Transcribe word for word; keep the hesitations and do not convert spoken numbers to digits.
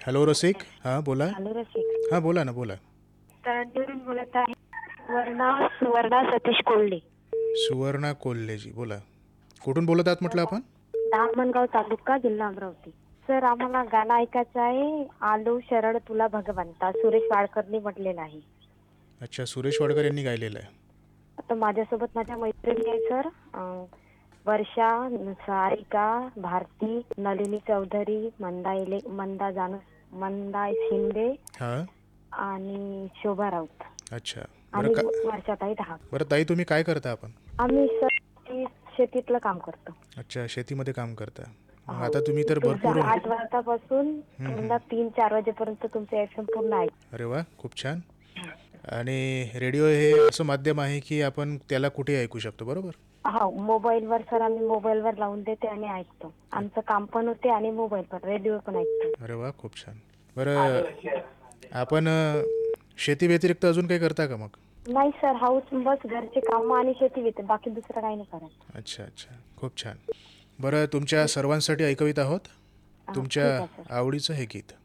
Hello रसिक, हां बोला. हॅलो रसिक. हां बोला ना, बोला. तळंदीवरून बोलत आहे. सुवर्णा सुवर्णा सतीश कोल्हे. सुवर्णा कोल्हेजी बोला. कुठून बोलत आहात म्हटलं आपण? धामणगाव तालुका, जिल्हा अमरावती. सर, आम्हाला गाणं ऐकायचं आहे. आलो शरण तुला भगवंता, सुरेश वाडकरनी म्हटलेलं आहे. अच्छा, सुरेश वाडकर यांनी गायलेलं आहे. आता माझ्यासोबत माझ्या मैत्रिणी आहे सर. अं, वर्षा, सारिका, भारती, नलिनी चौधरी, मंदा इले मंदा जान मंदा शिंदे हां. आणि शोभा राऊत अच्छा. बरं आणि का वर्षाताई दहा. बरं ताई, तुम्ही काय करता आपण? आम्ही सर ती शेतीतलं काम करतो. अच्छा, शेतीमध्ये काम करता. मग हो. आता तुम्ही तर भरपूर. तुमचा आठ वाजतापासून पुन्हा तीन चार वाजेपर्यंत तुमचं एफ एम पूर्ण आहे. अरे वा, खूप छान. आणि रेडिओ हे असं माध्यम आहे की आपण त्याला कुठे ऐकू शकतो, बरोबर? हो, मोबाईलवर सर आम्ही मोबाईलवर लावून देते आणि ऐकतो. आमचं काम पण होते आणि मोबाईलवर रेडिओ पण ऐकतो. अरे वा, खूप छान. बरं, आपण अ, शेती व्यतिरिक्त अजून काही करता का मग? नाही सर, हाऊस बस घरचे काम आणि शेती घेते, बाकी दुसरं काही नाही करत. अच्छा अच्छा, खूप छान. बरं, तुमच्या सर्वांसाठी ऐकवीत आहोत हा, तुमच्या ठीक आहे सर. आवडीचं हे गीत.